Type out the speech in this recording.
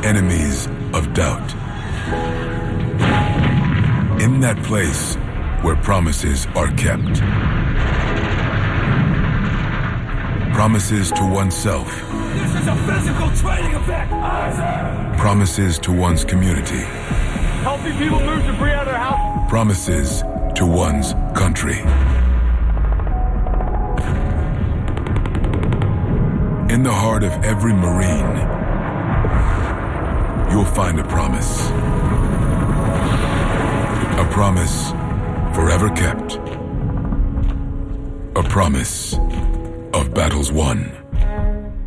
enemies of doubt. In that place where promises are kept. Promises to oneself. This is a physical training event! Isaac! Promises to one's community. Helping people move debris out of their house. Promises to one's country. In the heart of every Marine, you'll find a promise. A promise forever kept. A promise of battles won.